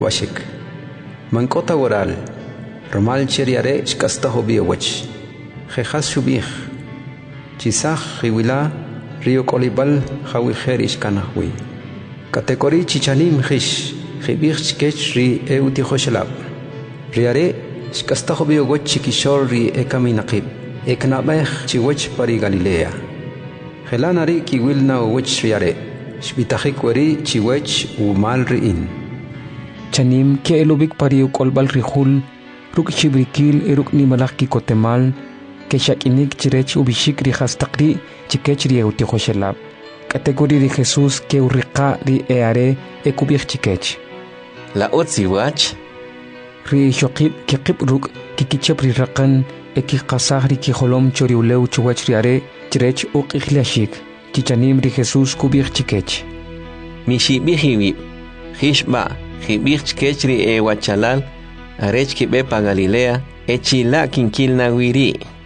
Washik. Mankota oral. Romal cheriare shkasta hobio wach. Jejas shubich. Chisaj hiwila rio kolibal hawijer ishkanahwi. Kategori chichanim hish. Hibich chkech ri euti hoshelab. Riare shkasta hobio wach chikishor ri ekaminakib. Eknabech chiwach pari Galilea. Helanari kiwilna wach riare. Shbitajik weri chiwach umal riin. Chanim ke elubik pariu kolbal rihul. Ruk chibrikil eruk ni malaki kotemal. Ke shakinik chirech ubishik rihas takri chikech ri euti hoshelab. Kategori ri Jesus ke urriqa ri eare ekubich chikech. La otzi wach. Ri shokib ke kibruk kikichep ri raqan eki qasah ri ki holom choriuleu chuwach ri are chirech uq ikhlashik. Chichanim ri Jesus kubich chikech. Mishi bihiwi. Hishba. Hibich chikech ri wachalal. Arech kibepa Galilea. Echila kinkil na wiri.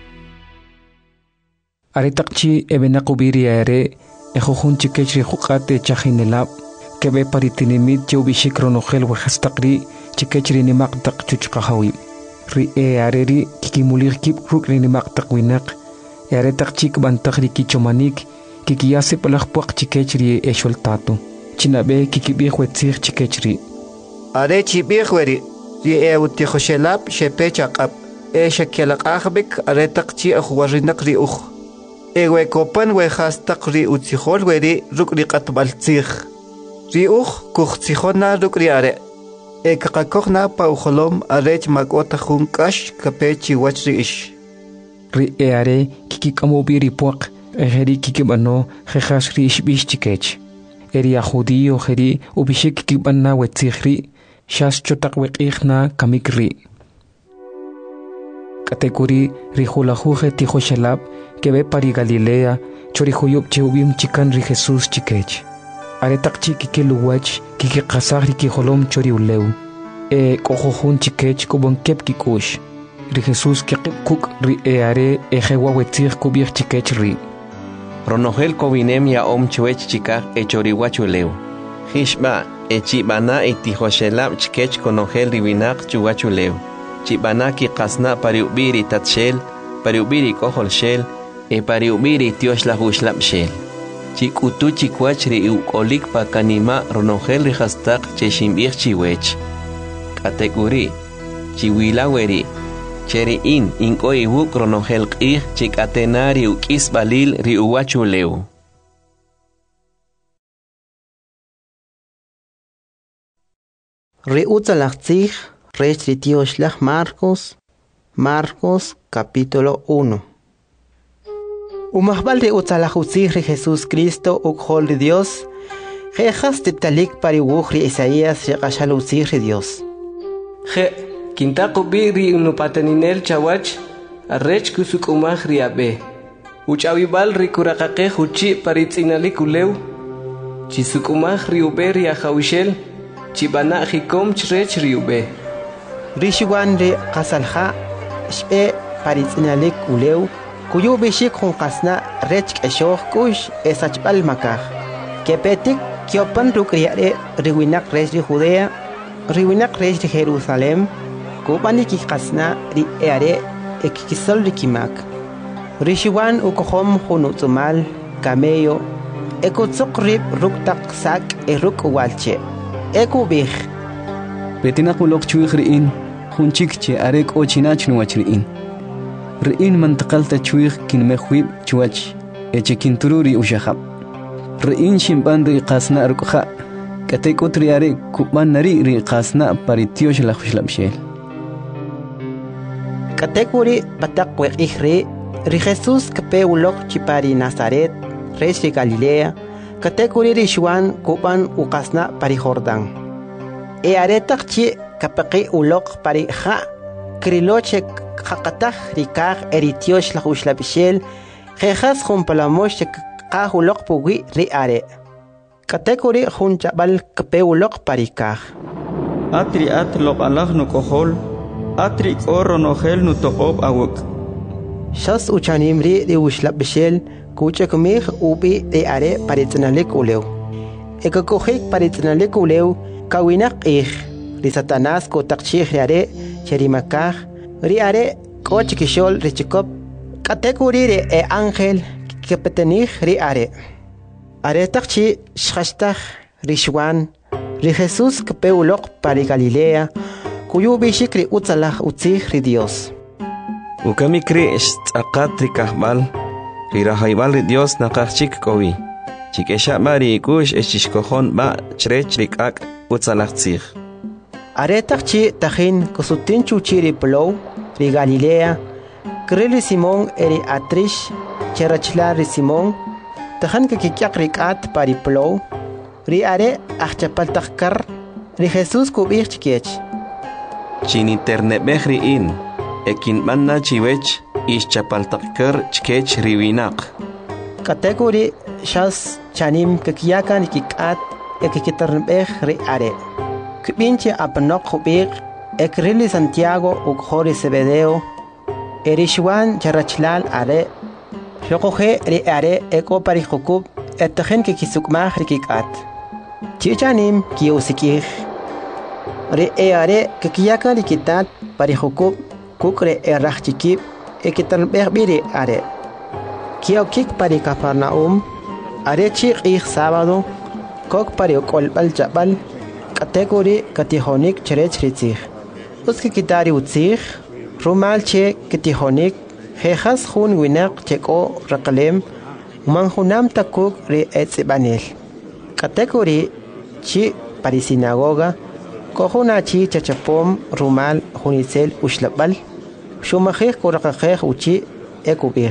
Aretakchi ebenakubiri are ejohun chikech ri hukate chahinelab. Kebe paritinimit chubishik ronogel wajastakri chikech ri nimaktak chuchkahawi. Ri areri kikimulir kip ruk ri nimaktak winak. Aretakchi bantakri kichomanik. Kikiyase palakpuak chikech ri esholtato. Chinabe kikibihwetzir chikech ri. Are chibihweri. Ri euti hoshelab shepechakab. Shakelakabik aretakchi ahuarinak ri uch. Ewe kopan wejastak ri utzihol weri ruk ri katbaltzich. Ri uch kuchtzihona ruk ri are. Kakakokna pa uholom arech magota junkash kapechi wach ri ish. Ri are kikikamubiri puak. Eri kikibano jejas ri ishbish chikech. Eri ajudio jeri ubishik kikibana wetzihri. Shas chotak wekihna kamikri. Kategori rijulajuje tijo shelab kebe pari Galilea chorihuyub cheubim chikan ri Jesus chikech. Aretak chiki kiluwach kiki qasah ri kiholom choriuleu. Kohojun chikech kubon kep kikush. Ri Jesus kikib kuk ri are ejewa wetzih kubir chikech ri. Ronogel kobinem ya chwech chikaj echoriwachuleu. Hishba echibana etihoshelab chikech konogel ribinak chuwachuleu. Chibana ki qasna pariubiri tatshel, pariubiri koholshel, pariubiri tioshlahu shel. Chikutu chikwach ri ukolik pa kanima ronogel rihastak cheshimbir chiwech. Kategori chiwilaweri. Cheri inko iwuk ronogel qih chikatenari ukis balil ri uwachuleu. Ri utzalachtzich rech ri tioshlach Marcos capítulo 1. Umahbal ri utzalachutzich ri Jesus Cristo ukhol ri Dios. Jejas tiptalik pari wuch ri Isaías riqashalutzich ri Dios. Kintaqubi ri unupateninel chawach arrech kusukumaj ri abe. Uchawibal ri kuraqaqe huchi paritzinalik uleu. Chisukumaj ri ube ri ajawishel. Chibana hikom chrech ri ube. Rishiwan ri qasalha shbe paritzinalik uleu. Kuyu bishik qasna rech k'eshoh kush esachbal makaj. Kepetik kiopan rukriare riwinak rech ri Judea. Riwinak rech ri Jerusalem. Kubani kikasna ri eare ekikisol rikimak. Rishiwan ukohom hunutzumal camello. Ekutzuk rib ruktak sak eruk walche. Ekubich. Betina kulok chuig riin. Hunchik che arek o chinach nuwach riin. Riin mantakalta chuig kinmehwib chuach. Eche kintururi ushahab. Riin shimban ri qasna rukha. Katekut riare kuban nari ri qasna paritiosh la khushlabshel. Kategori patak wekihri ri Jesus kape ulok chipari Nazaret res ri Galilea. Kategori ri Juan kuban ukasna pari Jordan. Aretak chi kapaqi ulok pari kha kriloche khaqatah ri kag eritiosh la khuslabshel jejas jumpalamosh kag ulok pugi ri are. Kategori junchabal kape ulok pari kag. Atri atlok alag no kohol. Atri oro nogel nu toqob awuk. Shas uchanimri de ushlab bishel kuchakumih ubi de are paritnalik uleu. Ekakojik paritnalik uleu kawinak ri Satanás ko takchih ri are cherimakaj ri are ko chikishol ri chikop katekuri ri e ángel kepetenij ri are takchi shashtaj ri Juan ri Jesús kepeuloq pari Galilea kuyu bishik ri utzalaj utzij ri Dios ukami kri tz'aqat ri kahbal ri rahaybal ri Dios naqajchik kowi chikesha mari kush echishkojon ba chrech ri k'ak utzalaj tzij are takchi tajin kusutin chuchi ri plow ri Galilea krili Simón eri atrish cherachla ri Simón tajan kikyak ri k'at pari plow ri are achchapal tajkar ri Jesús kubij chikech chiniternebej ri in ekin manna chiwech ischapal tajkar chkech ri winaq kategori shas chanim kikyakan kik'at ekikiternebej ri are kibinche apnok kubij ekrili Santiago ukhori Zebedeo eri Juan charachlal are shokoje ri are eko pari jukub etajen kikisukmaj ri kik'at chichanim kiusikij ri are kikyakan ri kitat pari jukub kukre eraj chikib ekiternebej biri are kiokik pari Cafarnaum are chiqij sábado kok pari okolbal chabal kategori katijonik cherech ritzij uski kitari utzij rumal che katijonik jejas jun winak cheko rakalem manjunam takuk ri etzibanel kategori chi pari sinagoga kohuna chi chachapom rumal junitzel ushlabal shumajej korakajej uchi ekubij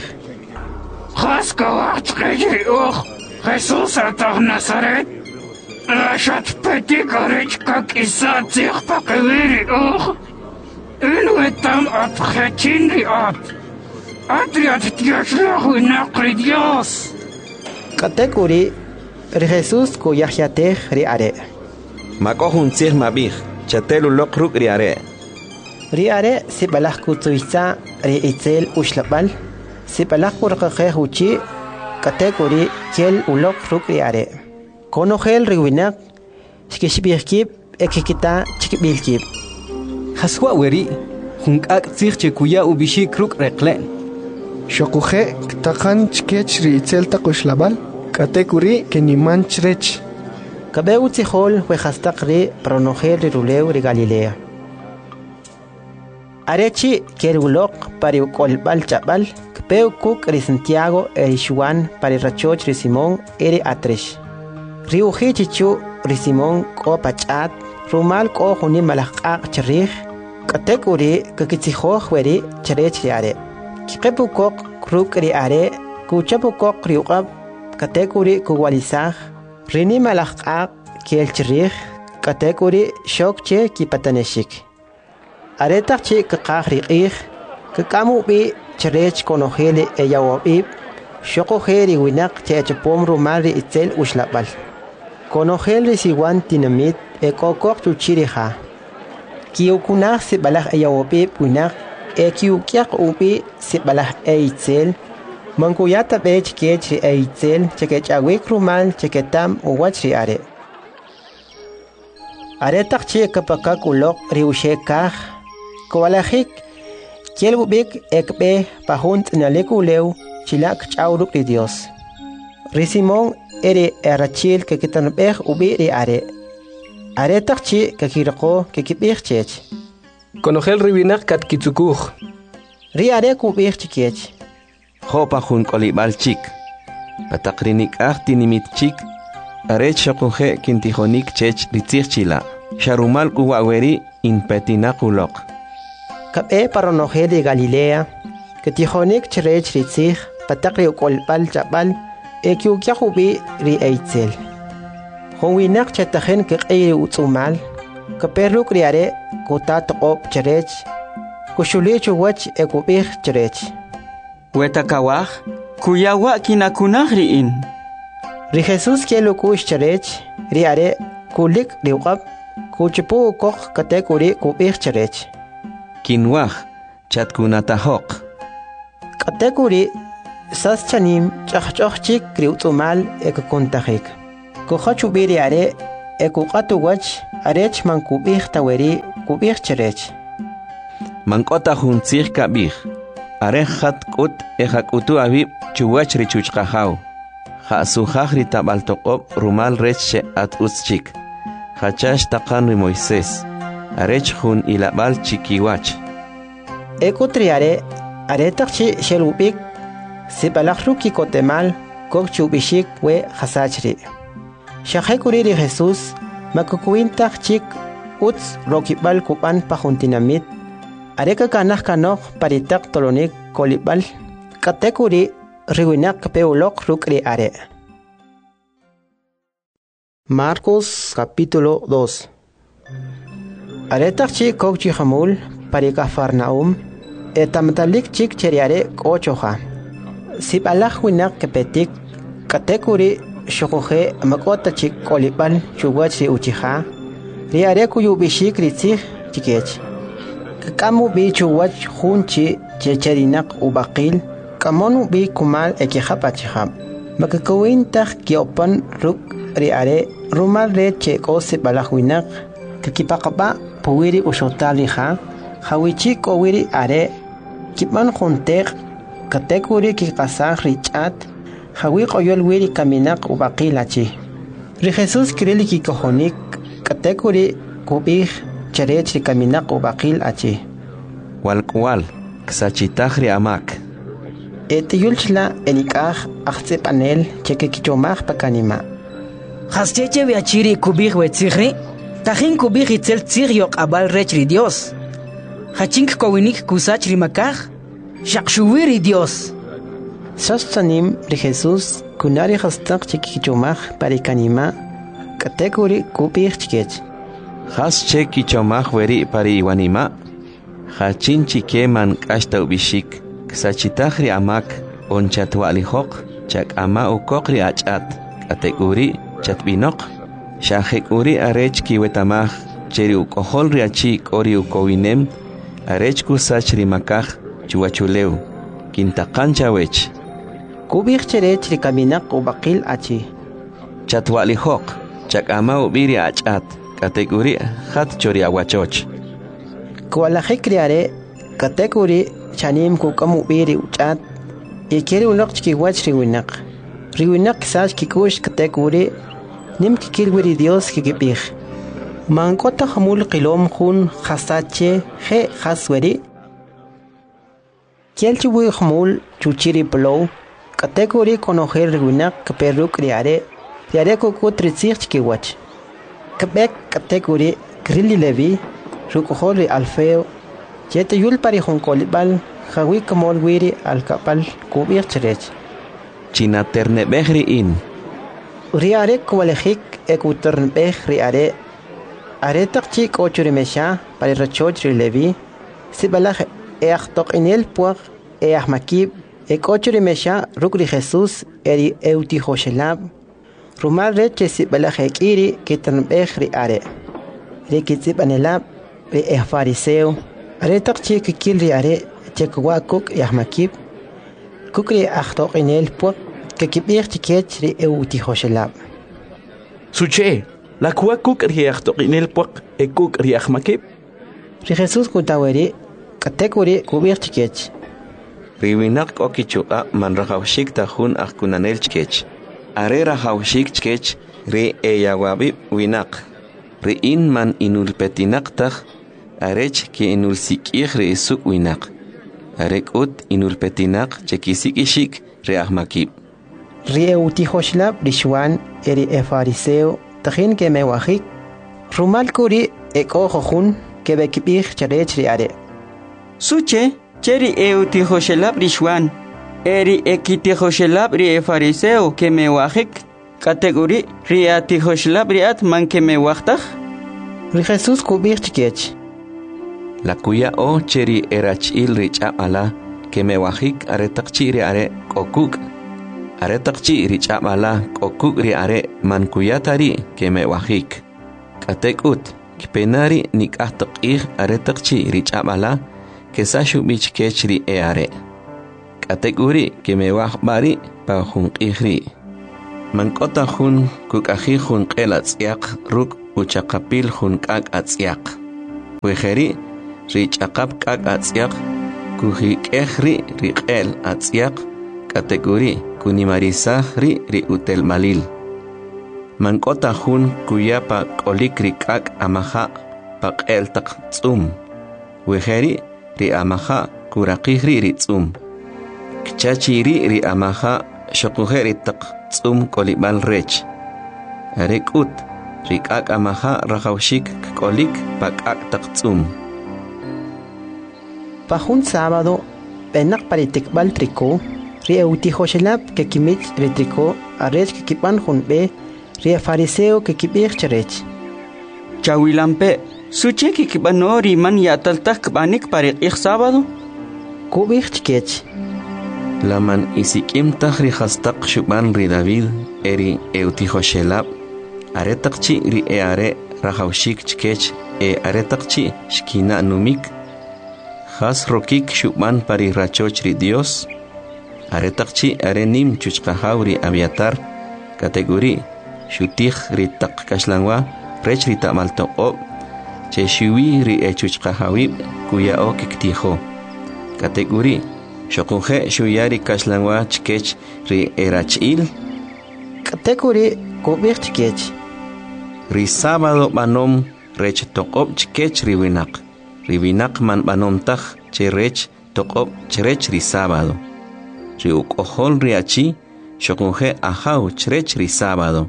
Haskawat kejriuch Jesús atah Nazaret Lashat peti karech kak isat zich pakewiri uch Inwetam at khechinri at Atriat tiashlahu naqri Dios kategori ri Jesús ko yahyatej ri are makohun tzij mabij chatelu loqruk ri are sibalaj kutsuitza ri itzel ushlabal sibalaj kurqajej uchi kategori kel ulok ruk ri are konojel ri winak shkishbijkib ekikita chikbilkib haswa weri hunk'ak tzij chekuya ubishik ruk reqlen shokuje ktakan chkech ri itzel taquxlabal kategori keniman chrech kabeu tzijol wejastaq ri pronojel ri rulew ri Galilea arechi kerulok pari ukolbal chabal kpeu kuk ri Santiago eri Juan pari rachoch ri Simón eri atrish ri uji chichu ri Simón ko pachat rumal ko juni malaqaq cherij kategori kakitzijoj weri cherech ri are kiqepu kok kruk ri are kuchapu kok ri uqab kategori kuwalisaj rini malaqaq kel cherij kategori shokche kipataneshik aretaq chi kaqaj ri qij kakamu bi cherech konojele eyawobib shokoje ri winaq chechapom rumal ri itzel ushlabal konojel ri siwan tinamit ekokok chuchirija kiukunaj sibalaj eyawobib winaq ekiukyaq ubi sibalaj eitzel mankuyata bech kech ri eitzel chekechawik rumal cheketam uwach ri are aretaq chi kapakak ulok ri ushekaj kowalajik kielbubik ekbe pajunt nalekulew chilak chawruk ri Dios ri Simón eri erachil kekitanbej ubi ri are takchi kakirqo kekibij chech konojel ri winak katkitzukuj ri are kubij chikech jopa jun kolibal chik pataqrinik tinimit chik arech shokuje kintijonik chech ritzij chila sharumal kuwaweri inpetinakulok kabe paronojel de Galilea ketijonik cherech ritzij pataqri ukolbal chabal ekiukyahubi ri eitzel Howinak chatajen kaqey utsumal kaperuk ri are kutat qop cherech kushulech wach ekubij cherech wetakawaj kuyawa kinakunaj riin ri Jesús kielo kush cherech ri are kulik ri uqab kuchipu kok katekuri kubij cherech kinwaj chatkunatajoq katekuri sas chanim chachchok chik ri utsumal ekkuntajik Kojachu biri are ekuqatu wach arech man kubih taweri kubih cherech. Mankota huntzih kabih. Arehat kut ehakutu abib chuwach richuchqahaw. Hasuhaj ritabaltoqob rumal reche at uschik. Hachash taqanri Moisés. Arech hun ilabal chikiwach. Ekutriare aretaqchi shelubik sipalajruki kotemal kok chubishik we hasachri. Shahekuriri Jesús makukuintaq chik uts rokibal kupan pajuntinamit. Areka kanah kanok paritak tolonik kolibal katekuri riwinak peulok rukri are. Marcos capítulo 2. Aretak chik kok chihamul parika Farnaum etamtalik chik cheriare kochoha. Sip alaj winak kepetik katekuri shokohe makota chik kolibal chuwachi uchiha riare kuyubishik ritzih chikech. Kamu bi chuwach hunchi checherinak ubaqil kamonu bi kumal ekihapachihab makakawintak kiopan ruk riare rumal re chekose balahwinak kakipakaba puwiri ushotaliha hawichi kowiri are kipan juntek katekuri kikasaj richat hawi qoyol wiri kaminak ubaqilachi ri Jesús kirili kikohonik katekuri kubih cherech kaminak ubaqil achi Walkwal ksachitahri amak etiyulchla enikaj ajtse panel chekekichomaj pakanima Hascheche viachiri kubih wetzihri tajin kubih itzel tziriok abal rechri Dios hachink kowinik kusachri makaj shakshuwiri Dios Sastanim ri Jesús kunari hastak chekichomaj parikanima katekuri kubih chikech Has cheki chomaj weri pari iwanima. Hachin chikeman kashta ubishik. Ksachitahri amak onchatwalihok. Chak ama ukokri achat. Katekuri chatbinok. Shahekuri arech kiwetamaj. Cheri ukohol riachik ori ukowinem. Arech kusachri makaj chuachuleu. Kintakancha wech. Kubih cherech rikaminak ubaqil achi. Chatwalihok. Chak ama ubiri achat. Katekuri hat chori aguachoch. Kualajik kriare katekuri chanim kukamu biri uchat ikeri unok chikiwach riwinak kisach kikush katekuri nim kikilwiri Dios kikipih mankota hamul qilom khun khasache he khasweri kielchiwi hamul chuchiri plow katekuri konoher riwinak kaperuk kriare kukutritzich chikiwach Quebec katekuri Grilli Levi rukuholi Alfeo Yete yul pari honkolibal Hawi kamol wiri alkapal kubir cherech China ternebehri in Riare kualejik ekuternbeh riare Are takchi kochurimesha pari rachoch Levi Sibalaj eachtok inel puag eachmakib Ekochurimesha rukri Jesús eri eutihoshelab Rumal reche sibalaj ekiri kiternbeh riare Rikitsip anelab ri fariseo are takchi kikil riare chekwa kuk yahmakib kukri achtok inel puak kekibir tikech ri eutihoshelab Suche la kwa kuk ri achtok inel puak kuk ri yahmakib Ri Jesús kutaweri katekuri kubir tikech Riwinak okichua man rahawshik tahun akunanel chkech Are rahawshik chkech ri eyawabib winak Ri in man inulpetinaqtaq arech ki inulsik'ij ri isuk winak arek'ut inulpetinaq chekisik'ixik ri ajmakib ri eutihoshlab rishwan eri fariseo tajin ke mewajik rumal kuri ekojojun ke bekibij charech ri are Suche cheri eutihoshlab rishwan eri ekitihoshlab ri fariseo ke mewajik Kategori riati hoshlab riat man que me wachtaj. Ri Jesús kubir chikech. La kuya o cheri erachil richa ala que me wajik aretakchi ri are kokuk. Aretakchi richa ala kokuk ri are man kuyatari que me wajik. Katekut kpenari nikahtakir aretakchi richa ala que sashu bichkech ri e are. Kategori que me wajbari pa junqihri. Mankota hun kukaji hun qel atz'yaq ruk uchaqapil hun k'ak atz'yaq. Wejeri ri ch'aqap k'ak atz'yaq kujik'ej ri q'el atz'yaq kategori kunimarisaj ri utel malil. Mankota hun kuyapa k'olik ri k'ak amaja paq'el taq tz'um. Wejeri ri amaja kuraqij ri tz'um. Kchachi ri amaja shokujeri taq tz'um kolibal rech. Arekut ri k'ak amaja rajawshik k'olik pa k'ak taq tz'um. Pa jun sábado, penak paritikbal triko, ri eutijoxelap que kimich ri triko, arech que kipan jun be, ri fariseo que kibich cherech. Chawilampe, suche que kibano ri man yataltak kbanik parik ik sábado? Kubich chkech. Laman isikim ri hastak shuban ri David, eri eutijoxelap, aretakchi ri are rajawshik chkech aretakchi shkina numik, Has rokik shuban pari rachoch ri Dios. Aretakchi arenim chuchkahauri aviatar. Kategori shutij ri tak kashlangwa rech ri tamaltoqob. Che shiwi ri chuchkahawib kuyao kiktijo. Kategori shokuje shuyari kashlangwa chkech ri erachil. Kategori kubich chkech. Ri sábado banom rech toqob chkech ri winak. Ribinak man banomtaj cherech toqob cherech ri sábado. Ri ukohol ri achi shokunje ajau cherech ri sábado.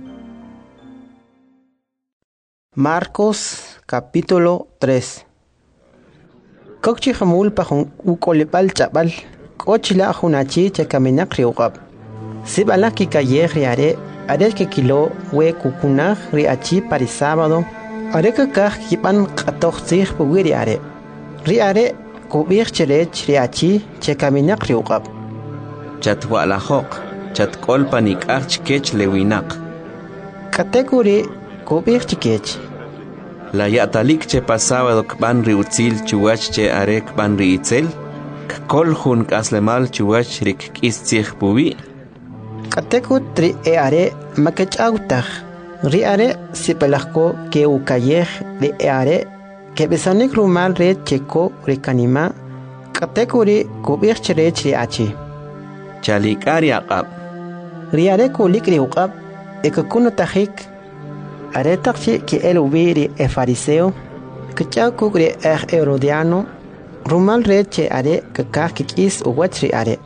Marcos capítulo 3. Kokchi jamul pa ukolipal chabal. Kochila junachi chekaminak riuqab. Sibala ki kaye riare are que kilo we kukunaj ri achi pari sábado. Areka kaj kipan qatoq zich puwiri are. Ri are kubich cherech ri achi chekaminak riuqab. Chatwa la hok, chatkol panik chkech lewinak. Kategori kubich chkech. La yatalik che pasaba kban ri utzil chuwach che are kban ri itzel. Kol hun kaslemal chuwach rik kistzich puwi. Kategori tri are makechautaj. Ri are sipelajko ke ukayej ri are que besanek rumal red cheko ri kanima kategori kubich cherech ri achi. Chalikari aqab. Ri are kulik ri uqab ekakuno tajik are takchi ke el ubiri e fariseo kachako ri herodiano rumal red che are kakak kikis uwach ri are.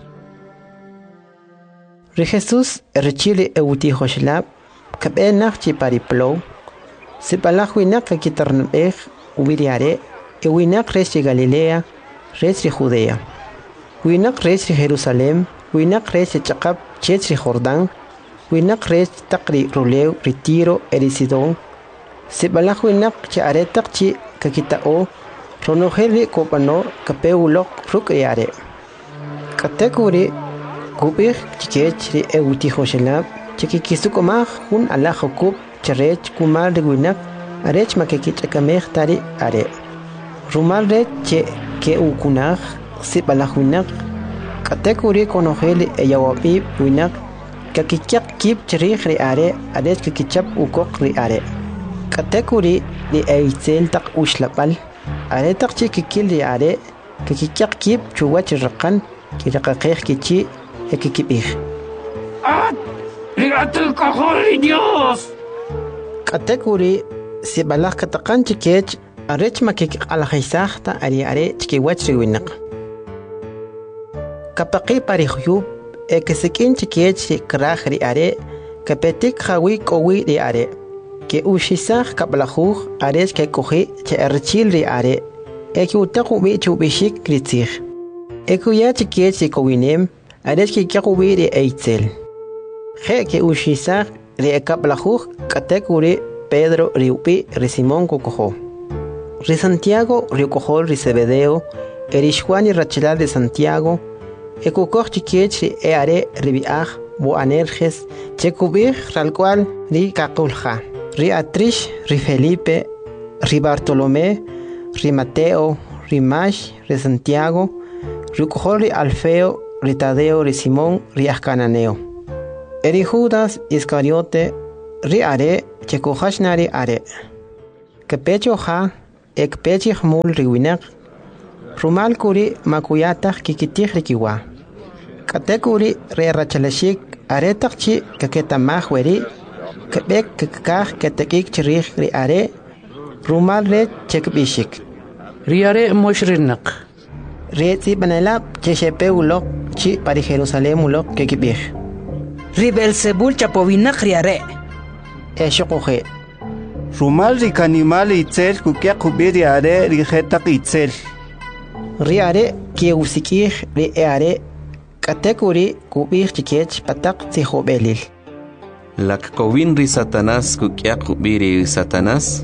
Ri Jesus rechili euti hoshlab kabenach chi pariplo sipalaj winak kitarnbej ubiriare winak res Galilea res Judea winak res Jerusalem winak res chaqab chetri Jordán winak res taqri Roleu Retiro Sidón sipalaj winak chi are taqchi kakitao ronojeli kopano kapeulok rukriare kategori kubich chikechri euti hoshelab chikikisukomaj hun ala jokub cherech kumar de winak arech makekich akamej tari are rumal re che ke ukunaj sipalaj winak kategori konojeli eyawapi winak kakikyak kip cherich ri are arech kakichap ukok ri are kategori li eitzel tak ushlapal are tak chikikil ri are kakikyak kip chuwach raqan kiraqaqej kichi ekikipij ¡Riatu cojoli Dios! Kategori si balak katakan chikech arech makik alhaisahta ari are chikiwach riwinak. Kapaki parihuyub ekesikin chikech kraj ri are kapetik hawi kowi ri are ke ushisah kablahuj arech ke kohi che archil ri are eki utaku bi chubishik kritzih ekuya chikech kowinem arech ke kakubi ri eitzel je que ushisah ri ekablahuj kategori Pedro riupi ri Simón kokojo ri Santiago riukojo ri Zebedeo erishwan y rachilal de Santiago ekukoj chikech ri eare ribiaj bo anerges chekubij ralcual ri kakulja ri Atrish ri Felipe ri Bartolomé ri Mateo ri Mash ri Santiago riukojo ri Alfeo ri Tadeo ri Simón ri Ascananeo eri Judas Iscariote ri are chekuhashnari are kepecho ha ekpechi hmul riwinak rumal kuri makuyatah kikitih rikiwa katekuri re rachalashik are takchi kaketamah weri kebek kekah ketekik chirih ri are rumal re chekbishik ri are moshrinak re tsi banalab cheshepe ulok chi pari Jerusalem ulok kekibih ri Belzebul chapovinak ri are eshokohe rumal rikanimal itzel kukia kubiri are rijetak itzel ri are kieusikih ri are katekuri kubih chikech patak tzihobelil Lakkowin ri Satanás kukia kubiri Satanás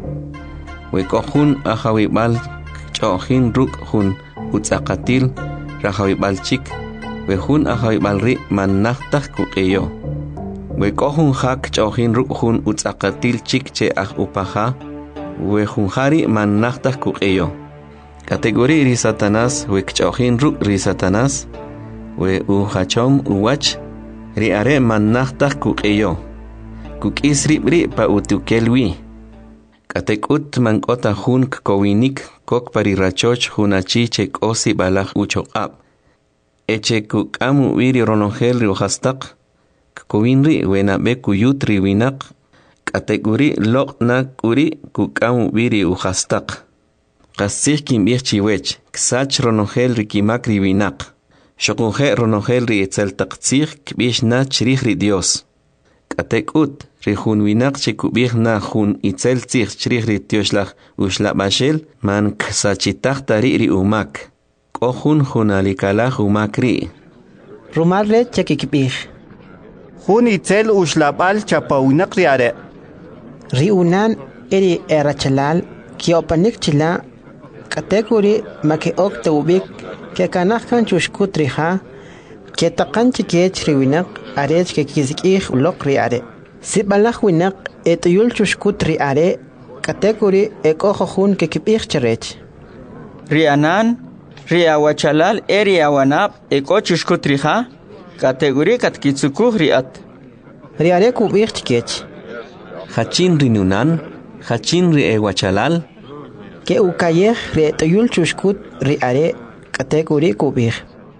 Wekohun ahawibal chohin ruk hun utzakatil rahawibal chik wehun ahawibal ri mannahtah kukeyo Wekohun hak chohin ruk hun utzakatil chik che upaha wehun hari mannahtah kukeyo Kategori ri Satanás wekchohin ruk ri Satanás we uhachom uwach ri are mannahtah kukeyo kukisri ri pa utukelwi Katekut mankota hun kowinik kok parirachoch hunachi chek osi balach uchoqab. Eche kukamu wiri ronongel riuhastak. Kowinri wenabe kuyutri winak. Katekuri loknak uri kukamu wiri uhastak. Kasih kimbih chiwech. Ksach ronongel rikimakri winak. Shokunje ronongel ri etzel taktsih kbish na chrih ri Dios. Katekut Rihun winak chikubih na hun itzel tzich chrih ri tioshlach ushlabashel man ksachitach tari ri umak. Kohun hunalikalach umak ri. Rumarle chekikbih. Hun itzel ushlabal chapawinak ri are. Ri unan eri erachalal kiopanik chila katekuri makeok teubik kekanachkan chushkut riha ketakan chikech riwinak arech kekizikih ulok ri are. Sibalach winak etuyul chushkut ri are katekuri ekojohun kekibih cherech. Rianan, riawachalal eriawanap eko chushkut riha kategori katkitsukuh riat. Riare kubih chikech. Hachin rinunan, hachin ri ewachalal. Ke ukayeh ri etuyul chushkut ri are kategori kubih.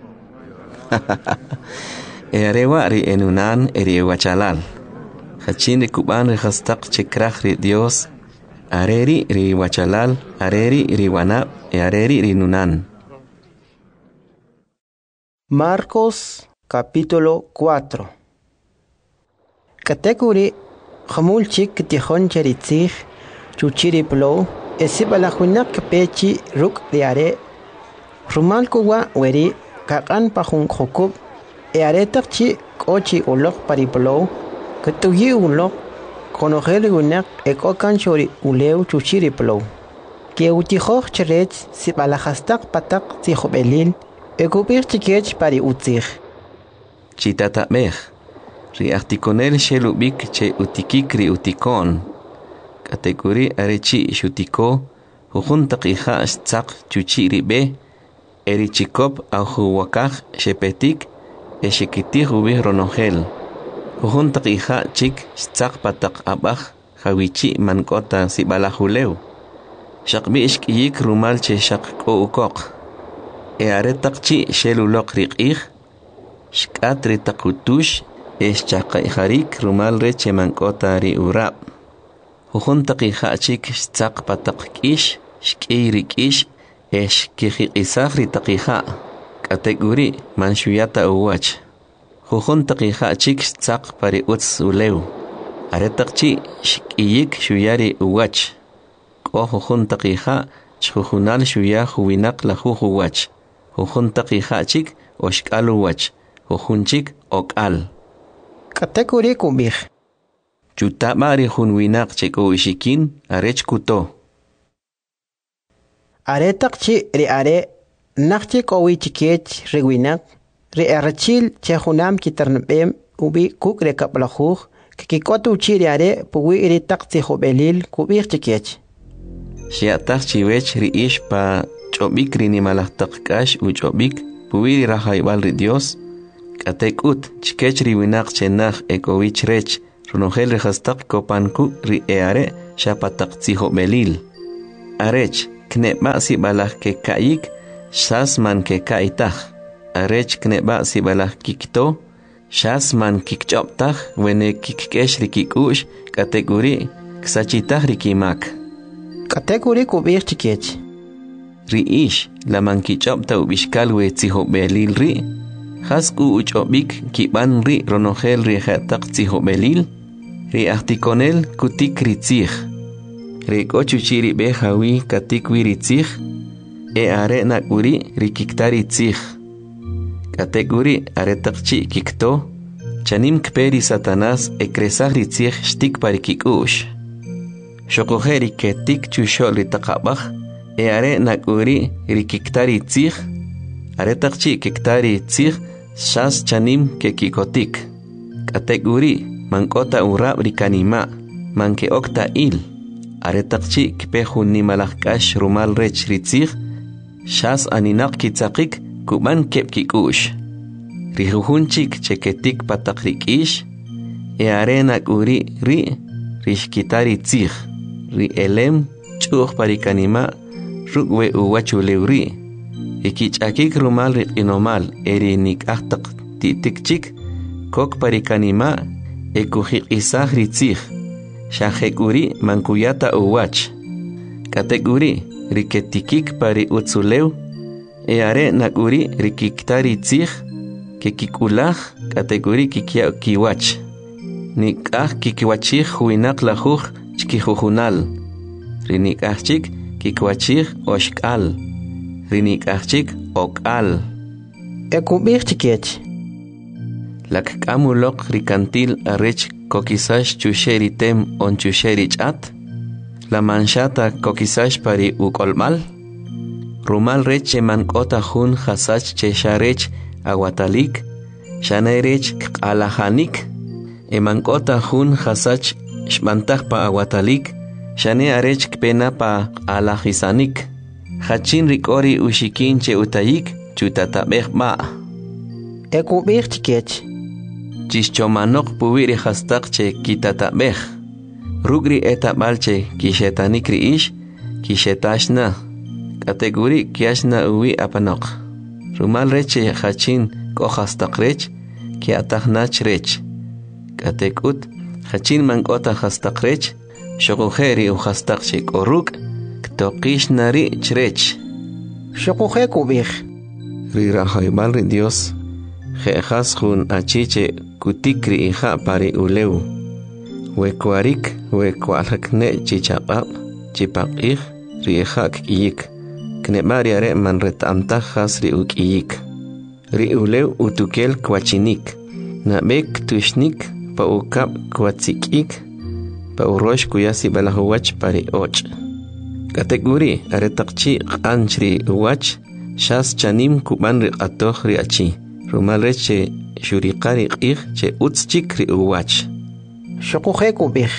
Erewa ri enunan eri ewachalal. Hachin ri kuban ri hastak chikrach ri Dios, areri ri wachalal, areri ri wanab, areri ri nunan. Marcos capítulo 4. Kategori hamul chik tihon cheritzich chuchiri plo esibalahuinak pechi ruk diare rumal kuwa weri kakan pahun khokub earetak chi kochi ulok pariplo Ketuyi ulok konogel gunak ekokan chori uleu chuchiri plo. Ke utihoch cherech si balahastak patak tihobelil ekupir chikech pari utzich. Chitata mech. Ri artikonel shelubik che utikikri utikon. Kategori arechi shutiko hujuntak iha stzak chuchiri be erichikop au wakach shepetik eshikitih ubih ronogel. Hujuntak iha chik stzak patak abach hawichi mankota si balahuleu. Shakbi ishkiyik rumal che shak ko ukok. Earetak chi shelulok riqih. Shkat ritakutush eschaka iharik rumal reche mankota ri urab. Hujuntak iha chik stzak patak kish shkirik ish eshkihikisah ritakiha. Kategori manshuyata uwach. Hujuntak iha chik stzak pari utz uleu. Aretak chi shkiyik shuyari uwach. Ko hujuntak iha chhujunal shuya huwinak la huwach. Hujuntak iha chik oshkal uwach. Hujunchik okal. Kategori kubih. Chutabari hunwinak cheko ishikin arech kuto. Aretak chi ri are nakchi kowi chikech riwinak ri arachil chehunam kiternbem ubi kuk rekaplahuj kikikotu chi ri are puwi ri takti hobelil kubih chikech. Shiatak chiwech ri ish pa chobik ri nimalahtak kash u chobik puwi ri rahaibal ri Dios Katekut chikech riwinak chenach ekowich rech runogel rehastak kopanku ri eare shapatak tsiho melil. Arech kneba si balah ke kaik shasman ke kaitach. Arech kneba si balah kikto shasman kikchoptach wene kikkesh rikikush kategori ksachitach rikimak. Kategori kubir chikech. Riish la mankichopta ubishkal we tsiho melil ri. Hasku uchobik kiban ri ronogel ri hatak tsiho melil. Ri artikonel kutik ritzich. Ri kochuchiri behawi katikwi ritzich. E are nakuri ri kiktari tzich. Kategori are takchi kikto. Chanim kperi satanas e kresah ritzich shtik pari kikush. Shokojeri ketik chushol ri takabach. E are nakuri ri kiktari tzich. Are takchi kiktari tzich. Shas chanim ke kikotik. Kategori mankota urab rikanima. Manke okta il. Aretakchi kpehu ni malakash rumal rech ritzich. Shas aninak kitzakik kuban kep kikush. Rijuhunchik cheketik patak rikish. E arenak uri ri rishkitari tzich. Ri elem chuch parikanima rukwe uwachuleuri. Ikichakik rumal rikinomal eri nik ahtak titikchik kok parikanima ekujik isah ritzich shahekuri mankuyata uwach kateguri riketikik pari utsulew e are nakuri rikiktari tzich kekikulaj kateguri kikia kiwach nikah kikiwachik huinak lajuj chkijujunal rinikachik kikwachik oshkal rinikachik okal. Ekubir chikech. Lak kamulok rikantil arech kokisash chusheri tem on chusheri chat. La manchata kokisash pari ukolmal. Rumal reche mankota hun hasach chesharech aguatalik. Shanerech alahanik. E mankota hun hasach shmantak pa aguatalik. Shane arech kpena pa alahisanik. Hachin rikori ushikin che utayik chutatabeh ma. Ekubir chikech. Chischomanok puwiri hastak che kitatabeh. Rugri etabal che kishetanik riish kishetashna. Kategori kiashna uwi apanok. Rumal reche hachin kohastak rech kiataknach rech. Katekut hachin mankota hastak rech shokujeri uhastak che koruk. Tokish nari chrech. Shokuje kubir. Rirahaibal ri Dios. Jejas jun achiche kutikri hija pari uleu. Wekuarik wekualakne chichapap chipakih rihak iyik. Knebariare man retamtajas ri ukiyik. Ri uleu utukel kwachinik. Nabek tushnik pa ukap kwatsikik. Pa urosh kuyasi balahuwach pari och. Kategori aretakchi anchri uwach shas chanim kuban riqatoh riachi rumal reche shuriqari qih che utschik ri uwach shokuje kubih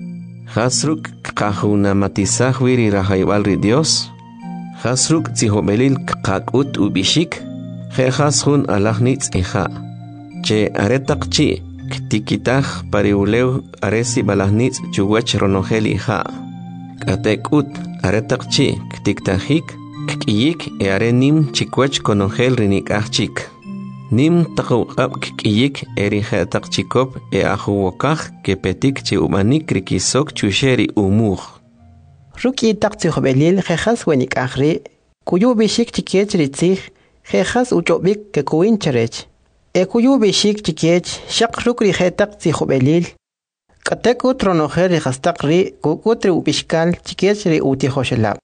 hasruk qahuna matisah wiri rahaybal ri Dios hasruk tzihobelil qaqut ubishik je hashun alahnitz iha che aretakchi ktikitah pariuleu aresi balahnitz chuwach ronogeli iha katekut aretakchi ktiktajik kiyik e are nim chikwach konogel rinikachik nim taquqab kiyik erihatakchikop e ahuwokaj kepetik chi umanik rikisok chusheri umur ruki taktsihobelil jejas wenikajri kuyu bishik chikech ritzich jejas uchobik ke kuincherech e kuyu bishik chikech shaq rukri jetak tsihobelil Katekut ronogel rihastakri kukutri upishkal chikechri utihoshelab.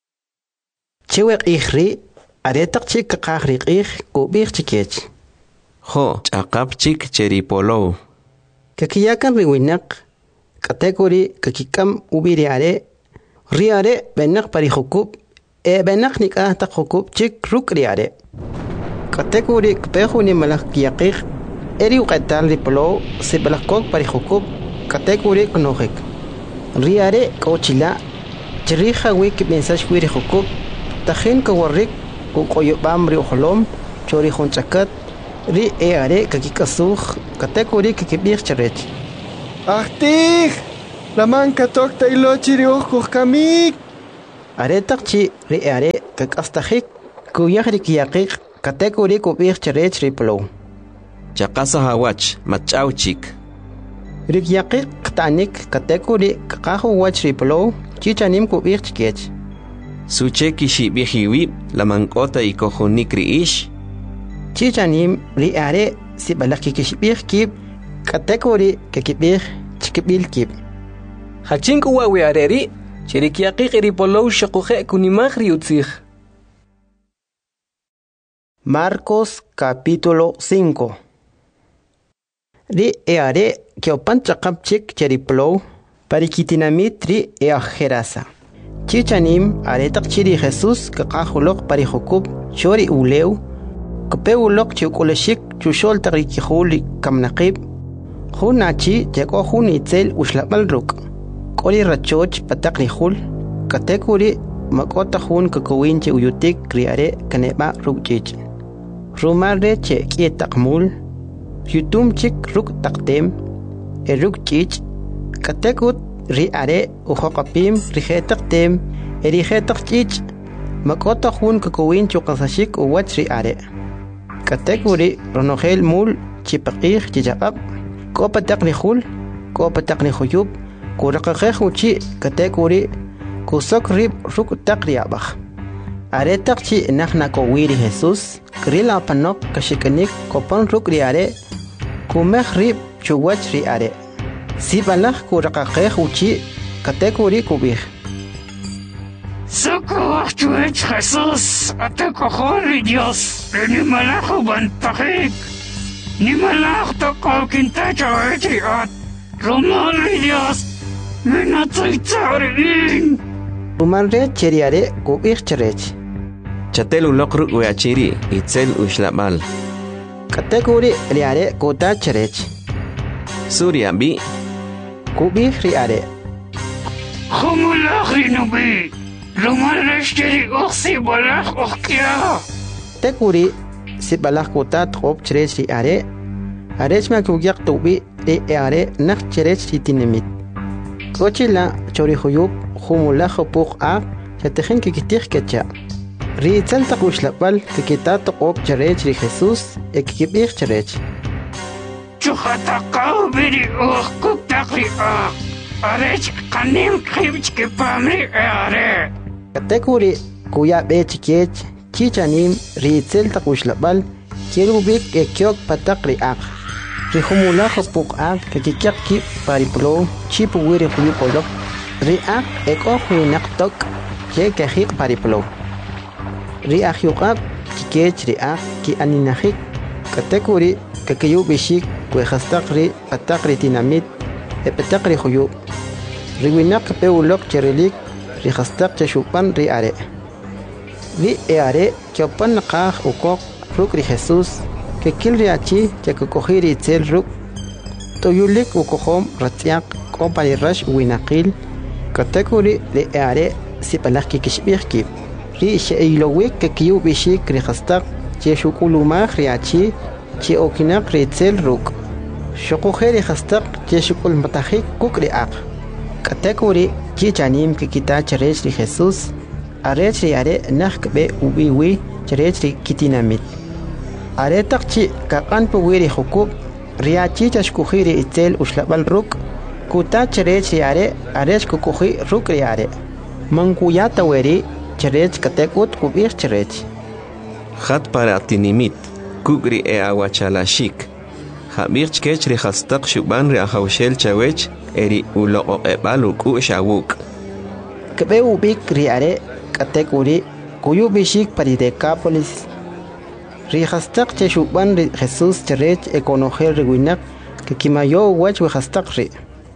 Chiwek ihri aretak chik kakahri ih kubik chikech. Ho chakap chik cheripolo. Kakiyakan riwinak kategori kakikam ubiri are riare benak parihukub e benak nikah tak hukub chik ruk riare. Kategori kpehuni malak kiyakih eri uqatal ripolo sibalakok parihukub kategori konojek riare kochila chirija wiki mensaje wiri hukub tajin kawarrik ku qoyobam ri oholom chori honchakat ri are kakikasuj katekuri kakibich charech. Ahtig, la manca tocta y lo chiriuj kamik. Are takchi ri are kakastajik kuyahri kiyakik katekuri kubich charech riplo. Chaqasa hawach machauchik. Rikyakik ktanik katekuri kakahu wach riplo chichanim kubich chikech. Suche kishi bihiwi la mankota y kojunik riish. Chichanim ri are si balaki kishibich kib katekuri kakibich chikibil kib. Hachinku wawi areri chirikiakik ripolo shakuje kunimaj riutzij. Marcos capítulo 5. Ri are kiopan chakapchik cheriplo parikitinamit ri eajerasa. Chichanim aretak chiri Jesús kakajulok parijokub chori uleu kapeulok chiukoleshik chushol tarikihuli kamnaqib hunachi cheko hun itzel ushlabal ruk kori rachoch patakrijul katekuri makota hun kakowinche uyutik kriare kaneba rukchich rumare che kietakmul yutum chik ruk taktem erukchich katekut ri are ujoqapim rijetaktem erijetakchich makota hun kakowinche qasashik uwach ri are katekuri ronogel mul chipaqij chichaqab kopa takrijul kopa takrijuyub kuraqaqej uchi katekuri kusok rib ruk takriabaj are takchi nahna kowiri Jesús krila panok kashikanik kopan ruk ri are kumej rib chuwach ri are sibalaj kuraqaqej uchi katekuri kubij Socorro, chuech Jesús, atekojori Dios, ni malajo bantajik, ni malajo toko kintacha etriat, romari Dios, menatzoitzarin. Rumanre cheriare kubij cherech. Chatelu lokru weachiri itzel ushlabal. Katekuri riare kota cherech. Surya bi kubij riare. Humulach rinubi. Rumarashiri oxi balach okia. Tekuri si balach kotat hop cherech ri are. Arech ma kugyak tubi ri are nak cherech tinemit. Kochila chorihuyub humulach puk a chatejin kikitij kecha. Ri tzalta kushlapal kikitat hop cherech ri Jesús ekibij cherech. Chuhatakaw biri kuktakri a. Arech kanim kribch kipamri are. Katekuri kuya bechikech chichanim ritzel takushlabal kirubik ekyok patakri ak rihumulaj puk ak kakikyak ki pariplo chipu wiri huyupolok ri ak ekohuinak tok ke kahik pariplo ri ahyukak kikech ri ak ki aninahik katekuri kakiyubishik kwehastakri patakri tinamit patakri huyub riwinak peulok cherelik rihastak chashupan ri are ri are kyopan naqaj ukok ruk ri Jesús que kil riachi chakukojiri itzel ruk toyulik ukohom ratziak kompari rash winaqil katekuri ri are sipalaj kikishbijki ri sheilowik kakiyubishik rihastak cheshukulumaj riachi che okinak ri itzel ruk shokojeri hastak cheshukul matajik kuk ri ak katekuri chichanim kikita cherech ri Jesús arech ri are nakbe ubiwi cherech ri kitinamit are takchi kakan puwiri hukub riachi chashkujiri itzel ushlabal ruk kuta cherech ri are arech kukuji ruk ri are mankuyata weri cherech katekut kubir cherech Hat para tinimit kugri e awachalashik Habich kech ri hastak shuban ri ahawshel chawech eri ulo ebalu ku shawuk kbe ubik ri are katekuri kuyubishik pari Decápolis ri hastak che shuban ri Jesús cherech ekonojel ri winak que kimayo wach we hastak ri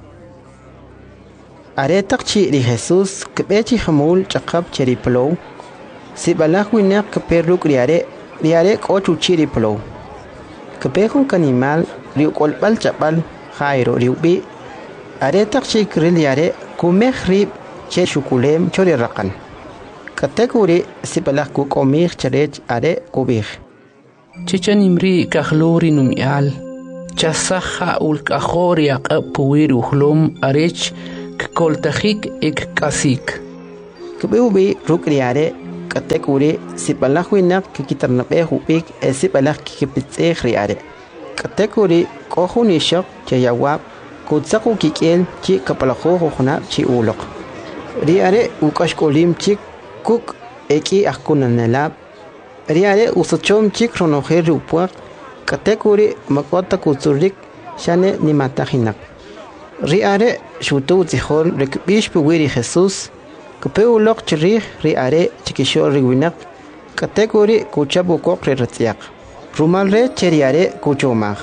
are takchi ri Jesús kbechi hamul chaqab cheri plow si balak winak kperuk ri are kochu chiri plow kpehun kanimal ri kolbal chapal jairo ri ubi are takchi kril are kumeh ri che shukulem chori raqan katekuri si balak ku komih cherech are kubih Chichanimri kahluri numial. Chasaja ulkahori puwir uhlum arech koltajik ek kasik. Kbeube rukriare katekuri sipalahwinak kikitarnape hupik esipalak kikipitse riare. Katekuri kohuni shok chayawap kutsaku kikel chi kapalaho hona chi ulok. Riare ukashkolim chik kuk eki akunanelab. Riare usachom chik ronoher upuak katekuri makota kutsurik shane ni matahinak. Riare shutu zihon rekbish puwiri Jesus Kupeulok chirih riare chikishor riwinak katekuri kuchabu kokre ratiak. Rumalre cheriare kuchomag.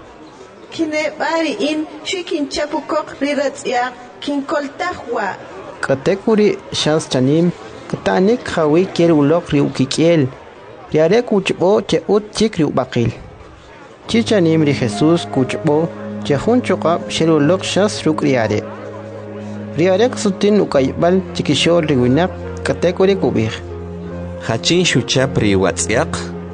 Kine bari in shikin chapu kok riratsiak kin koltahwa. Katekuri shans chanim katanik hawi kerulok riukikiel. Riare kuchbo che ut chik riubakil. Chichanim ri Jesus kuchbo che hun chokab sherulok shas rukriare. Riare sutin ukaybal chikishor riwinak katekuri kubih. Hachin shuchap riwatsiak.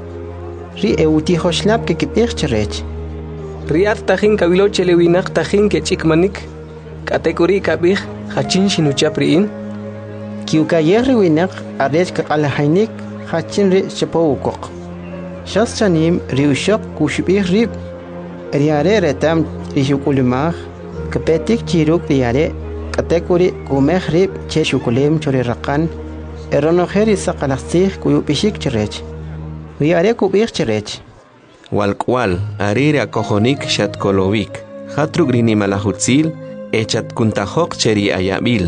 Ri euti hoshlap ke kipich cherech. Riat tajin kabilo chelewinak tajin ke chikmanik. Katekuri kabih hachin shinuchap riin. Kiukayer riwinak arech kakalahainik hachin ri chapowukok. Shas chanim riushok kushbih rib. Riare retam rishukulimah kapetik chiruk riare katekuri kumeh rib cheshukulim chorirakan eronoheri sakalaksih kuyupishik cherech. Riare kubih cherech. Walkwal arire akohonik shatkolovik. Hatruk rini malahutzil echat kuntajok cheri ayabil.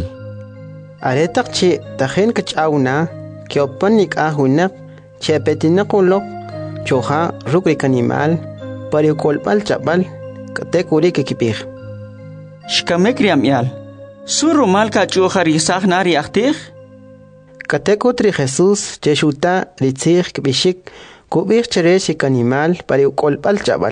Aretak chi tajen kachawna kiopanik ahunak chepetinakulok choha rukrik animal parikolpal chapal katekuri kikipih. Shkamekriam yal. Suru malka choha risach nari achtih? Katekutri Jesus cheshuta ritzich kibishik kubich chereshik animal parikolpal chapal.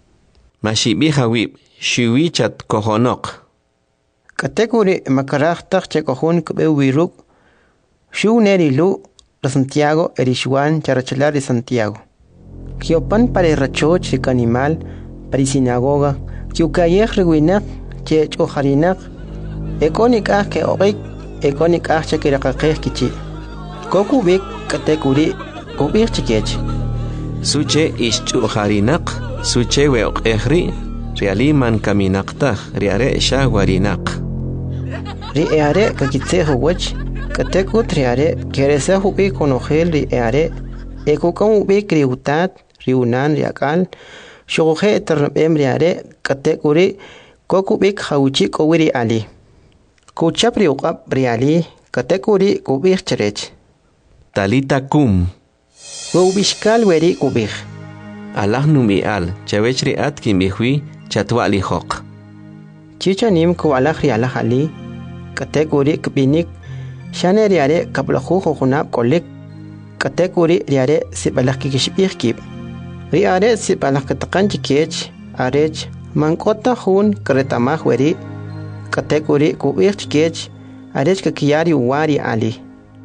Mashibihawib shiwichat kohonok. Katekuri makarachtak chekohun kubewiruk shu nerilu la Santiago erishwan charachalar de Santiago. Kiopan para rachoch rik animal para sinagoga kiukayeh rewinak che choharinak ekonik ke orik ekonik che kirakakeh kichi. Kokubik katekuri kubik chikech. Suche ischухarinak suche weokehri realiman kaminakta riare shawarinak. Riare kakitse huwach katekut riare kerese hubi konogel riare ekokan hubi kriutat riunan riakal shoge eternabem riare katekuri kokubik hauchi kowiri ali. Kuchap riukap riali katekuri kubik cherech. Talita kum. Wubishkal weri kubik. Allah numial chawechri atkin bihwi chatwali hok. Chichanim ko Allah rialah ali kategori kbinik shane riare kablahu khunab kolik kategori riare sibalak kishbih kib riare sibalak taqan chikech arech mankota hun kretamah weri kategori kubih chikech arech kakiyari wari ali.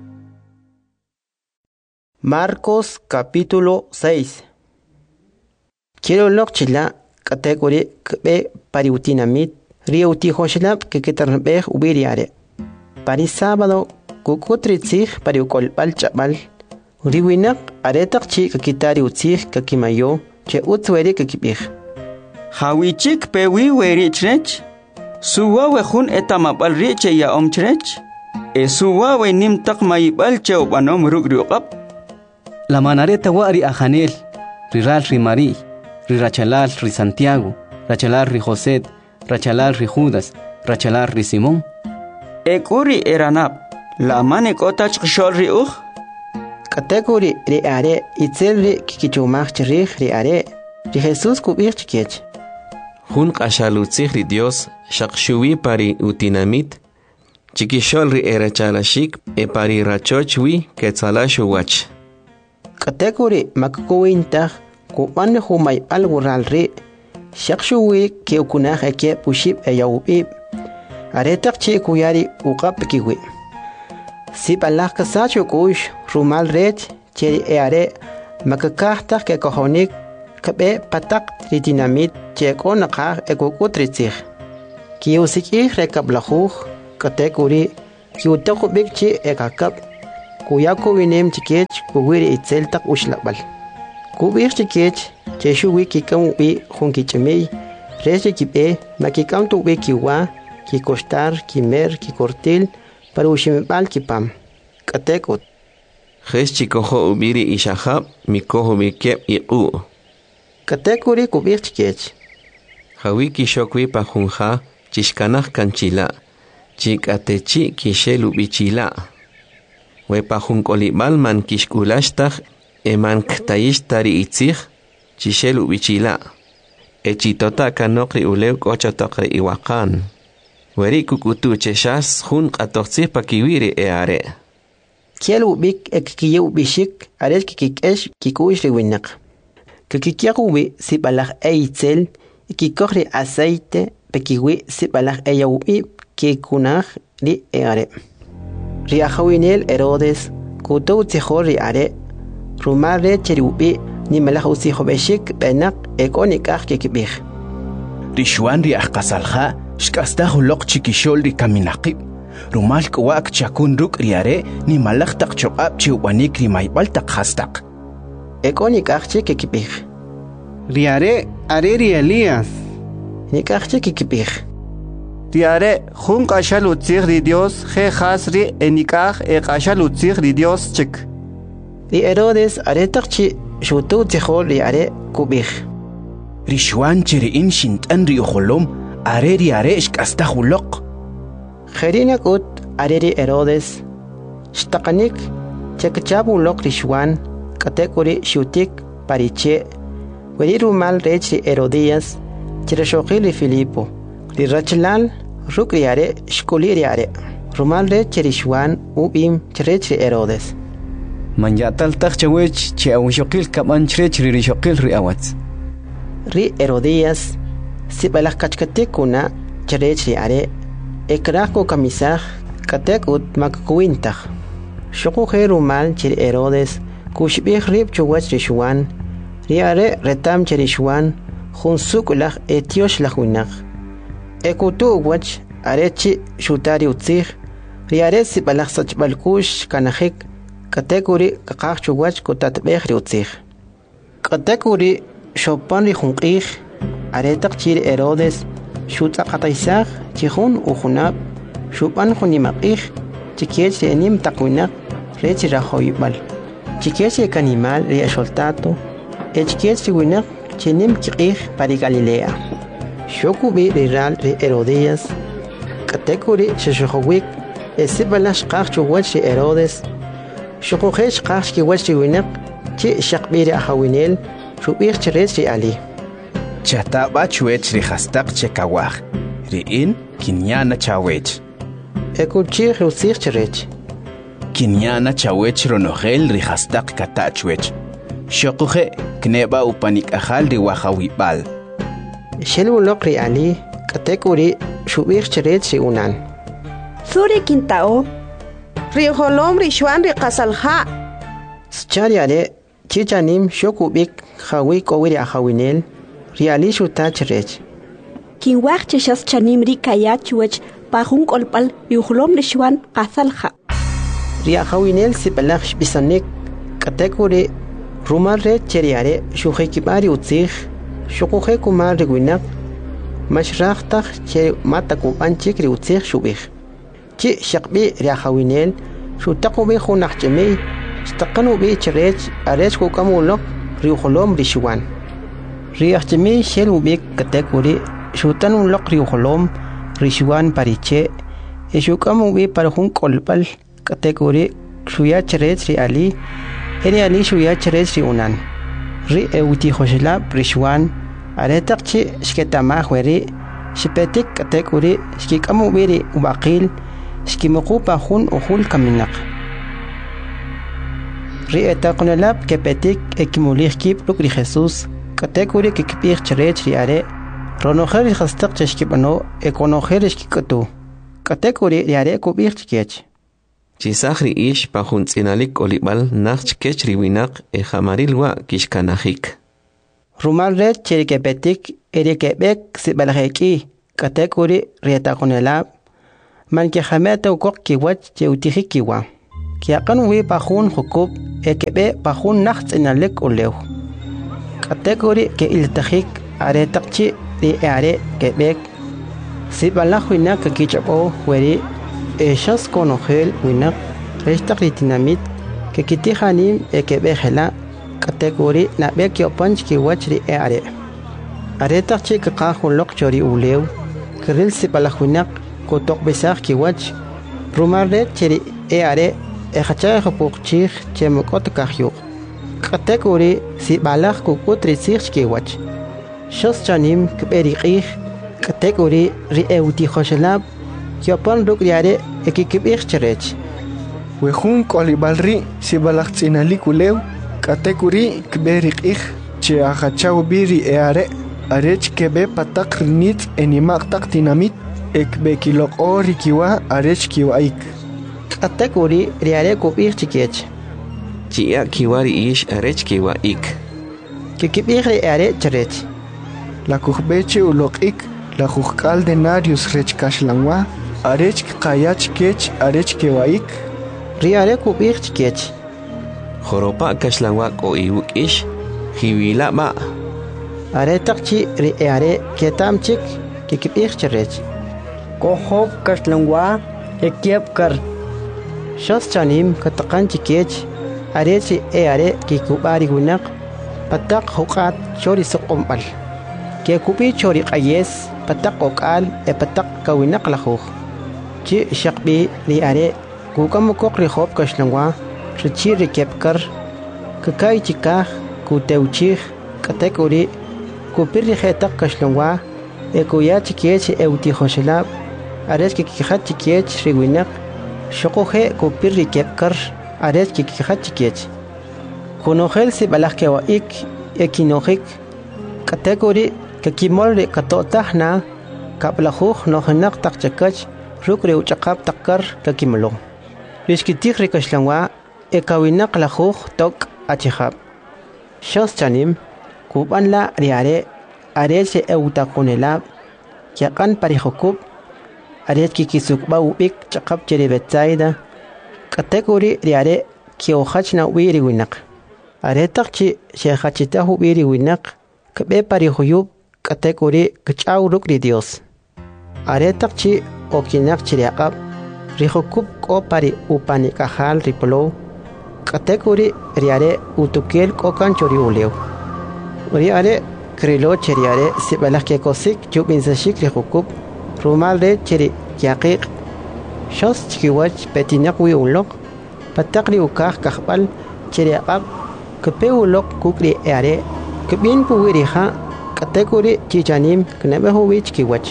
Marcos capítulo 6. Quiero lokchila kategori kbe pariutinamit riuti hoshlap que ketarnbeh ubiriare. Pari sábado kukutritzih pari ukolpal chapal. Riwinak aretak chi kakitari utzih kakimayo che utzweri kakibih. Hawichik pewi weri chrech. Suwa wehun etamapal riche ya omchrech. E suwa we nim tak mayibal che ubanom rugriuqap. La manareta wari ajanel. Riral rimari. Rirachalal ri Santiago. Rachalar ri José. Rachalar ri Judas, rachalar ri Simón. Ekuri eranab, la mane kotach kshol ri uj. Kategori ri are, itzel ri kikichumach chirich ri are, ri Jesus kubich chikech. Hun kashalutzich ri Dios, shakshuwi pari utinamit, chikishol ri erachalashik e pari rachochwi ketzalashu wach. Kategori makkuwintach, kupan humay algural ri, shakshuwi keukunah eke pushib e yawubib. Aretak che kuyari uqap kiwi. Sip Allah kasacho kush rumal rech cheri e are makakahtak ke kohonik kabe patak ri dinamit cheko nakah ekukutritzih kiusikih rekablahuh katekuri kiutakubik chi ekakab kuyako winem chikech kuwiri itzeltak ushlabal kubir chikech cheshu wiki kamubi junkichemei reche kibe makikantu wikiwa kikostar kimer kikortil para ushimibal kipam katekut Jes chikojo ubiri ishahab mikojo mikep iqu katekuri kubir chikech Hawiki shokwi pajunja chishkanaj kanchila chikatechi kishelu bichila we pajunkolibal man kishkulashtaj eman ktayishtari itzij chishelu bichila echitota kanokri ulew kochotokri iwakan weri kukutu cheshas jun qatoqtzij pakiwiri eare kielu bik ekikiyu bishik ares kikikesh kikuish riwinak kikikiakuwi sibalaj eitzel kikokri aceite pekiwi sibalaj eyawi kikunaj ri eare riajawinel Herodes kutu tzijor ri are rumare cheriubi ni malaj usijobeshik benak ekonikaj kikibij Rishuan ri ajqasalja shk'astaj uloq chikixol ri kaminaqib rumal k'uwa'k chakun ruk' ri are ni malaj taq choq'ab chi ub'anik ri mayb'al taq jastaq ekonikaj chi kikibij ri are ri Elías nikaj chi kikibij ri are jun q'axal utzij ri Dios je jas ri enikaj q'axal utzij ri Dios chik ri Herodes are taq chi xutu tzijol ri are kubij Rishuan chiri'in xint'an ri ujolom are shk'astaj uloq Jerinak ut are ri Herodes shtaqanik chekchab uloq Rishuan katekuri xutik pariche weri rumal rech ri Herodías chirashoqil ri Filipo ri rachlal ruk ri are shkuli ri are rumal rech Rishuan ubim chirech ri Herodes man yatal taq chawech chi awshoqil kaman chrech ri rishoqil ri awatz ri Herodías sibalaj kachkatikuna chirech ri are ekrako kamisaj katek ut makkuintaj shokuje rumal chir Herodes kushbij rib chuwach Rishuan ri are retam chir Rishuan junsukulaj etiosh lajwinaj ekutu wach are chi shutari utzij ri are sibalaj sachbalkush kanajik katekuri qaqaj chuwach kutatbej ri utzij katekuri shopan ri junqij are taq chir Herodes shutaqataysaj chijun ujunab shupan junimaqij chikech ri enim taqwinaq rech rajoybal chikech ri kanimal ri exoltato echikech ri winaq chinim kiqij pari Galilea shokubi ri ral ri Herodías katekuri sheshojowik esibalash qaj chuwach ri Herodes shokujesh qaj kiwach ri winaq chi shaqbi ri ajawinel shubij chirech ri ali chataba chuech ri jastaq chekawaj ri'in kinyana chawech ekuchij utzij chirech kinyana chawech ronojel ri jastaq katachwech shokuje kneba upanik ajal ri wajawibal shelbuloq ri ali katekuri shubij chirech ri unan Suri kintao ri jolom ri Xuan ri qasalja schari are chichanim shokubik jawi kowiri ajawinel ri ali shuta chirech kinwaj cheshas chanim ri kayachuech pajun kolpal ri ujlom ri Xuan qasalja ri ajawinel sibalaj shbisanik katekuri rumal re cheriare shujekibari utzij shukuje kumar ri winaq mashrajtaj che matakubanchik ri utzij shubij chi shaqbi ri ajawinel shutaqubi junaj chemey staqanu bi chirech arech kukamulok ri ujlom ri Xuan ri ajchemi shel ubik katekuri shutan uloq ri ujlom ri Xuan pariche eshukamu bi para jun kolpal katekuri shuya chirech ri ali eri ali shuya chirech ri unan ri euti joshlab ri Xuan aretaq chi shketamaj weri shipetik katekuri shkikamu bi ri ubaqil shkimuqupa jun ujul kaminaq ri etaqnelab kepetik ekimulij kib ruk ri Jesús katekuri kikpij chirech ri are ronojer ri jastaq cheshkibano ekonojer shkikatu katekuri ri are kubij chikech Chisahri ish pajuntz'inalik olibal nach kechri winak ejamarilwa kishkanajik. Rumal red chirikepetik erikebek sibalajeki katekuri rietakonelab man kihamete ukok kiwach cheutijikiwa. Kiakan wi pajun hukub ekebe pajun nachtz'inalik ulew. Katekuri ke iltajik aretakchi ri are kebek sibalaj winak kichabo weri eshas konogel winak restak ritinamit ke kitijanim ekebejela kategori na bek yo punch ki wachri are aretakchi ka qahulok chori ulew kiril sibalaj winak ko tok besaj ki wach rumarre cheri are echacha khopukchi chemokot kahyo kategori sibalaj ko kutri sich ki wach shos chanim kberi qih kategori ri euti khoshlab Kiapan ruk diare ekikibir cherech. Wehun kolibalri sibalaktinali kulew katekuri kberik ich che achachau biri eare arech kebe patak rinit enimak tak tinamit ekbe kilok ori kiwa arech kiwa ik. Katekuri riare kubir chikech. Chia kiwari ish arech kiwa ik. Kikibir eare cherech. La kuhbeche ulok ik la kuhkal denarius rech kashlangwa arech kayach kech arech kewaik riare kubir kech Joropa kashlangwa ko iwuk ish hiwila ma are takchi riare ketam chik kikibir cherech ko hob kashlangwa ekiep kar shas chanim katakan chikech arech are kikubari gunak patak hukat chori sokombal ke kubi chori qayes patak okal patak kawinak lakhuh chi shaqbi li are kukam kok ri khob kashlangwa chi rikepkar kakai chika ku teuchih katekuri ku pirri khetak kashlangwa ekuya chikech euti khoshlab ares ki khat chikech riwinak shoqohe ku pirri kepkar ares ki khat chikech kunogel si balakhe wa ik ekinojik katekuri kakimol ri katotahna kaplahuh nohnak takchakach rukre uchaqab takkar kakimlo riskitik rikashlangwa ekawinak lahuh tok achihab shos chanim kubanla riare arese eutakunelab yaqan parihokub ares kikisukba ubik chaqab cheribetsaida kategori riare kiohachna wiri winak aretakchi shehachitahu wiri winak kbe parihuyub kategori kchaw rukri dios aretakchi okinak chiriaqab rihokub kopari upani kahal ripolo kategori riare utukel kokan chori ulew riare krilo cheriare sibalak ke kosik chubinsashik rihokub rumal re cheri yaqiq shos chikiwach petinak wi ulok patakri ukah kahbal chiriaqab kpe ulok kukri are kbin puwiriha kategori chichanim knebehu wich kiwach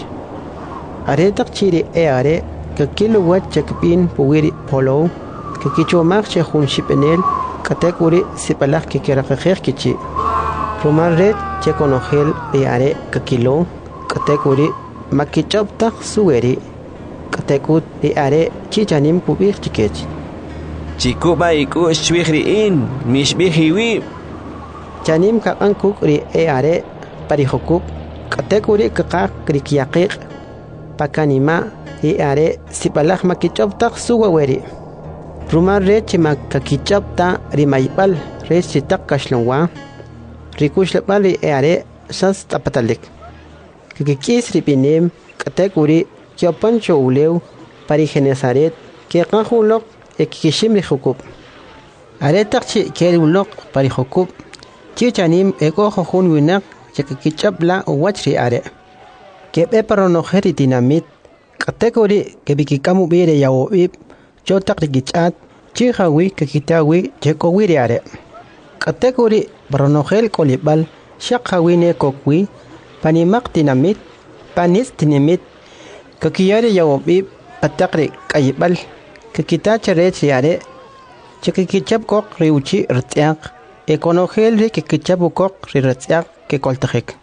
aretak chiri are kakilo wach chakpin puwiri polo kakichomak chehun shipenel kategori sipalak kikirakakher kichi rumal red chekonogel are kakilo kategori makichoptak suweri katekut are chichanim puwir chikech chikuba iku shwihriin mishbihiwi chanim kakan kukri are parihokub kategori kakak krikiaqiq pakanima are sipalak makichoptak suweri rumal red chimak kakichopta rimaybal red chitak kashlongwa rikushlapal are sas tapatalik kikis ripinem kategori kyopancho ulew parigenesaret keqahulok ekishim rihokub aretakchi kerulok parihokub chichanim eko khun winak chakakichapla wachri are kebe paronoheri dinamit kategori kebikikamu bire yawoib chotak rigichat chihawi kakitawi chekowiri are kategori paronohel kolibal shaqhawine kokwi panimak dinamit panis dinamit kakiyari yawoib patakri kayibal kakitacha retri are chakakichap kok riuchi rtiaq ekonogel ri kikichapu kok ri rtiaq que coltajek.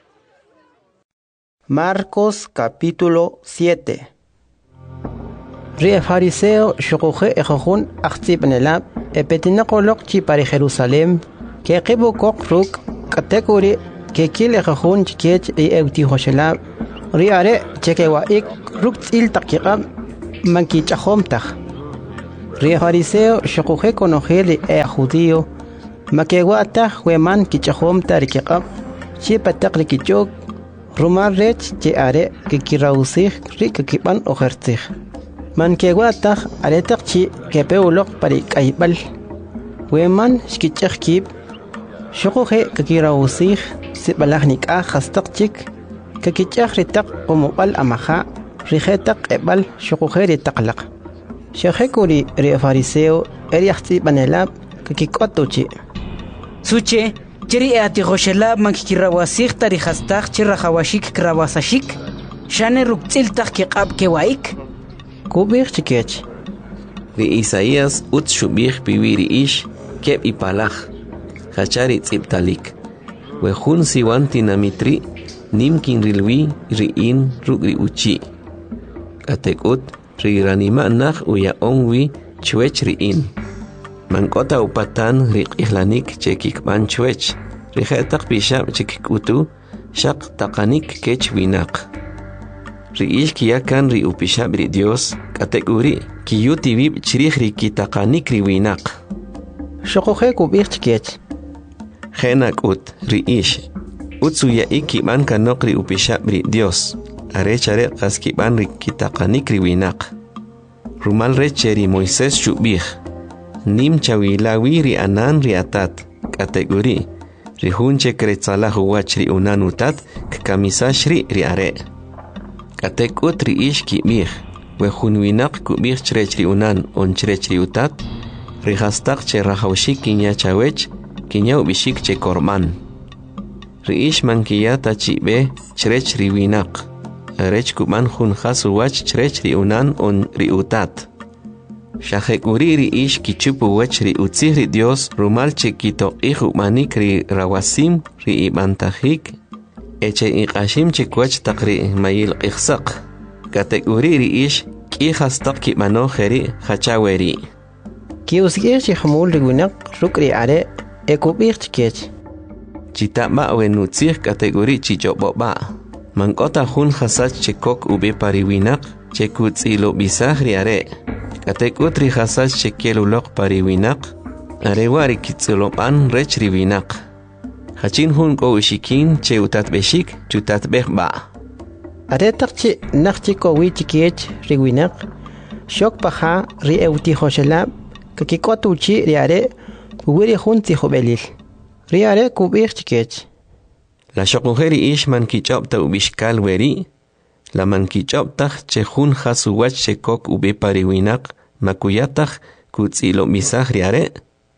Marcos capítulo 7. ri fariseo shukuje ejojun axtib nelab epetinaqoloq chi para Jerusalem que qibu koq ruk katekuri que kil ejojun chikech y euti hoshelab ri are chekewa ik ruk til taqiqab manki chahom taj ri fariseo shukuje konojeli judío makewa taj weman ki chahom tariqab chi pataq kichok rumar rech che are que kirausig ri que kiban ojertig man que guata aretak chi que peulok pari kaibal weman shkichak kib shokoje que kirausig si balagnik a hastak chik que kichak ritak como bal amaja rijetak ebal shokoje ritaklak shekuri ri fariseo eriachti banelab que kikotuchi suche chiri ati goshelab man kirawasig tari hastak chira hawashik krawasashik shane ruktil tak kiqab kewaik kubir chikech ri Isaías ut shubih piwiri ish keb ipalach hachari tziptalik we jun siwanti namitri nimkin rilwi riin rugri uchi atekut ri ranima nach uya onwi chwech riin mankota upatan ri ihlanik chekik ban chwech ri khetak pishab chekikutu shaq taqanik kech winak ri ish kiyakan ri upishab ri Dios kategori kiyuti vib chirih ri kitaqanik ri winak shokoje kubir chikech Henak ut ri ish utsuya ikiban kanok ri upishab ri Dios arechare qaskiban ri kitaqanik ri winak rumal recheri Moisés shubih nim chawilawi ri anan ri atat kategori ri hunche kretzala huwach ri unanutat kamisashri ri are katekut ri ish kibih we hunwinak kubih chrech ri unan on chrech ri utat ri hastak che rahawshik kinya chawech kinya ubishik che korban ri ish mankiyata chibe chrech ri winak rech kuban hun khasuwach chrech ri unan on ri utat shahekuri ri ish kichupu wech ri utzih ri Dios rumal che kito ihu manik ri rawasim ri ibantahik eche iqashim che kwach taqri mayil ikhsaq kategori ri ish ki khastaq ki mano kheri khachaweri ki usgir chi khmul ri winak rukri are ekubir chikech chita ma wenutzih kategori chi joboba mankota hun khasach che kok ube pari winak che kutzilo bisah ri are katekut ri khasach che kelulok pari winak are wari kitzulopan rech ri winak hachin hun ko ushikin che utat beshik chutat behba are takchi nakchi ko wi chikech ri winak shok paha ri euti hoshelab kakikotuchi ri are wiri hun ti hobelil ri are kubir chikech la shokujeri ish man kichop ta ubishkal weri la man kichop ta che hun khasuwach che kok ube pari winak makuyatach kutzilo misah ri are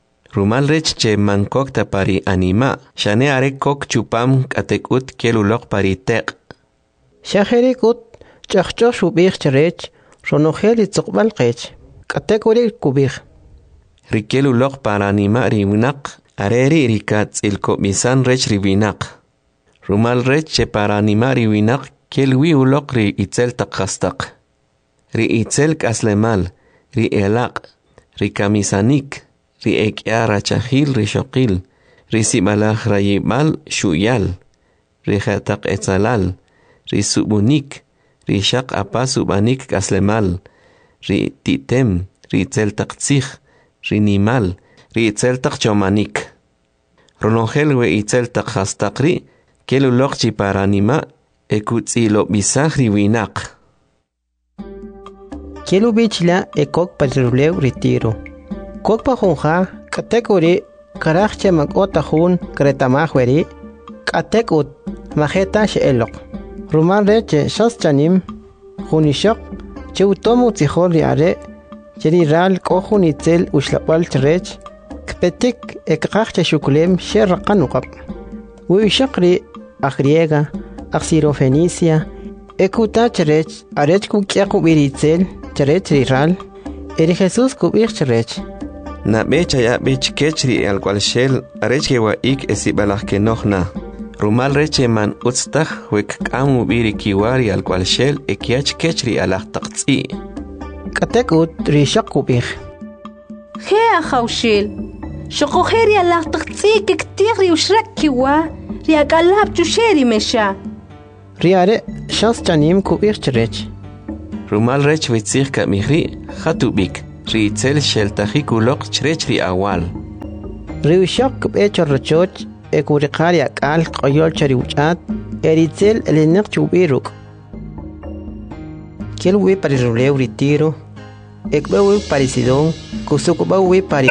rumal rech che mankok ta pari anima shane are kok chupam katekut kelulok pari teq shaheri kut chachcho shubir cherech ronojeli tsuqbal qech katekuri kubir rikelulok para anima ri winak areri rikat ilko misan rech ri winak rumal rech che para anima ri winak kelwi ulok ri itzel taqastaq ri itzel kaslemal ri elaq ri kamisanik ri ekyara chahil ri shokil ri sibalaj rayimal shuyal ri khataq etzalal ri subunik ri shaq apa subanik kaslemal ri titem ri itzel taqtzih ri nimal ri itzel taqchomanik ronongel we itzel taqhastaqri kelulok chi paranima ekutzilo bisah ri winak kelu bichla ekok patrulew retiro kok pa jonja kategori karachche makota hun kretamahweri katekut majeta shelok rumal reche shaschanim junishok cheutomu tihori are cheriral kohunitzel ushlapal trech kpetik ekachche shuklem sherqanuqab wishaqri agriega axirofenicia ekuta trech arech kukyaqu biritzel trech riral eri Jesus kubir trech na becha ya bech kechri al cual shel arech wa ik esibalaj ke nohna rumal reche man utstaj wek kamu biri kiwari al cual shel ekiach kechri alaj taqtsi katekut rishak kubih. Hea khawshil. Shokoheri alaqtaqtsi kiktigri ushrak kiwa. Riakalab chusheri mesha. Riare shas chanim kubih cherech. Rumal rech witzir ka mihri khatubik. Riitzel sheltahi kulok cherech ri awal. Riushak kubeh chorrochoch ekurikari akal qoyol chariuchat. Eritzel elinek chubiruk. Kielwe pariruleu ritiro. Ekbewe parisidón. Kusukubawe pari.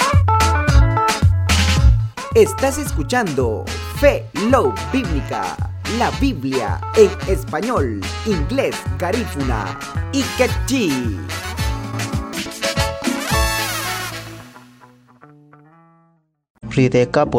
Estás escuchando Fe Love Bíblica, la Biblia en español, inglés, garífuna y quechí. Rideka